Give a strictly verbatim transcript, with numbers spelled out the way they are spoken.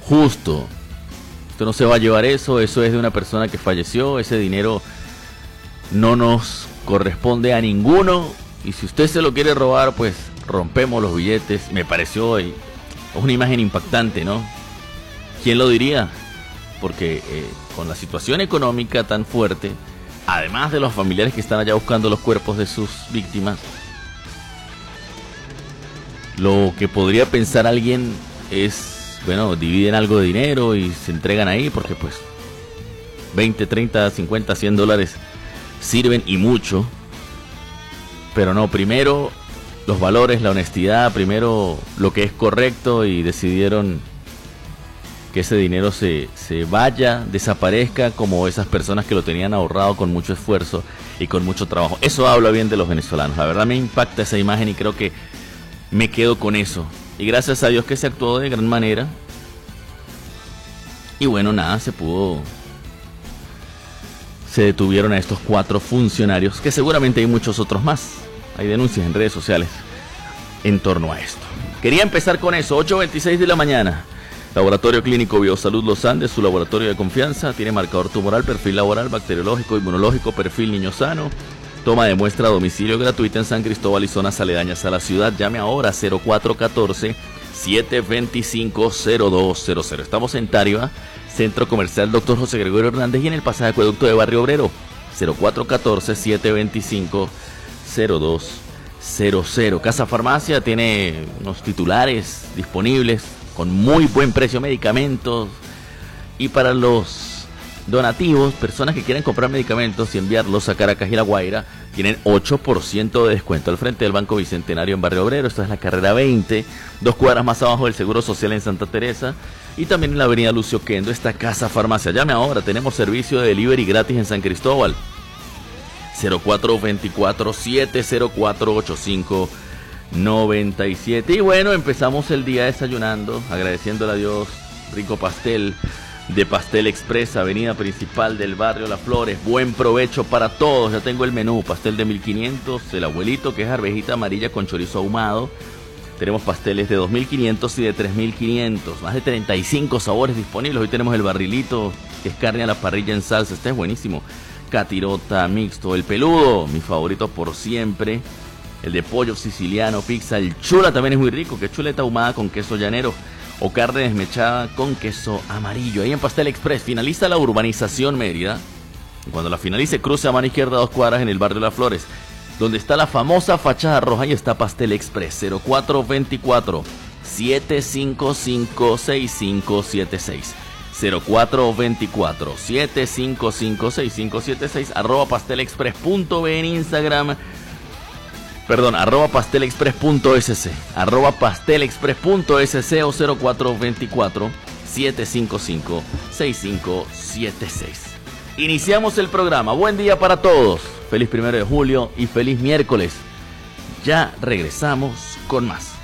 justo. Usted no se va a llevar eso, eso es de una persona que falleció, ese dinero no nos corresponde a ninguno, y si usted se lo quiere robar, pues rompemos los billetes. Me pareció hoy una imagen impactante, ¿no? ¿Quién lo diría? Porque eh, con la situación económica tan fuerte, además de los familiares que están allá buscando los cuerpos de sus víctimas, lo que podría pensar alguien es, bueno, dividen algo de dinero y se entregan ahí, porque pues veinte, treinta, cincuenta, cien dólares sirven y mucho. Pero no, primero los valores, la honestidad, primero lo que es correcto, y decidieron que ese dinero se, se vaya, desaparezca, como esas personas que lo tenían ahorrado con mucho esfuerzo y con mucho trabajo. Eso habla bien de los venezolanos. La verdad me impacta esa imagen y creo que me quedo con eso. Y gracias a Dios que se actuó de gran manera. Y bueno, nada, se pudo... Se detuvieron a estos cuatro funcionarios, que seguramente hay muchos otros más. Hay denuncias en redes sociales en torno a esto. Quería empezar con eso. Ocho veintiséis de la mañana. Laboratorio Clínico Biosalud Los Andes, su laboratorio de confianza. Tiene marcador tumoral, perfil laboral, bacteriológico, inmunológico, perfil niño sano. Toma de muestra a domicilio gratuita en San Cristóbal y zonas aledañas a la ciudad. Llame ahora cero cuatro uno cuatro, siete dos cinco, cero dos cero cero. Estamos en Táriva, Centro Comercial Doctor José Gregorio Hernández, y en el pasaje Acueducto de Barrio Obrero. Cero cuatro uno cuatro, siete dos cinco, cero dos cero cero. Casa Farmacia tiene unos titulares disponibles con muy buen precio, medicamentos, y para los donativos, personas que quieran comprar medicamentos y enviarlos a Caracas y La Guaira, tienen ocho por ciento de descuento al frente del Banco Bicentenario en Barrio Obrero. Esto es la carrera veinte, dos cuadras más abajo del Seguro Social en Santa Teresa, y también en la avenida Lucio Quendo está Casa Farmacia. Llame ahora, tenemos servicio de delivery gratis en San Cristóbal. Cero cuatro dos cuatro, siete cero cuatro, ocho cinco nueve siete. Y bueno, empezamos el día desayunando, agradeciéndole a Dios, rico pastel de Pastel Express, avenida principal del barrio Las Flores. Buen provecho para todos. Ya tengo el menú: pastel de mil quinientos, el abuelito, que es arvejita amarilla con chorizo ahumado. Tenemos pasteles de dos mil quinientos y de tres mil quinientos, más de treinta y cinco sabores disponibles. Hoy tenemos el barrilito, que es carne a la parrilla en salsa, este es buenísimo. Catirota mixto, el peludo, mi favorito por siempre, el de pollo siciliano, pizza, el chula también es muy rico, que es chuleta ahumada con queso llanero, o carne desmechada con queso amarillo. Ahí en Pastel Express. Finaliza la urbanización Mérida. Cuando la finalice, cruce a mano izquierda dos cuadras en el barrio Las Flores, donde está la famosa fachada roja, y está Pastel Express. Cero cuatro dos cuatro, siete cinco cinco, seis cinco siete seis. Cero cuatro dos cuatro, siete cinco cinco, seis cinco siete seis. Arroba pastelexpress.b en Instagram. Perdón, arroba pastelexpress.sc, arroba pastelexpress.sc, o cero cuatro dos cuatro, siete cinco cinco, seis cinco siete seis. Iniciamos el programa. Buen día para todos. Feliz primero de julio y feliz miércoles. Ya regresamos con más.